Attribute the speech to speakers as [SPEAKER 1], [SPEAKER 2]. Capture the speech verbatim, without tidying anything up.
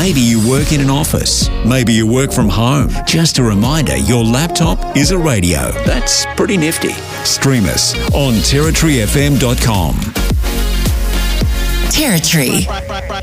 [SPEAKER 1] Maybe you work in an office. Maybe you work from home. Just a reminder, your laptop is a radio. That's pretty nifty. Stream us on territory f m dot com.
[SPEAKER 2] Territory.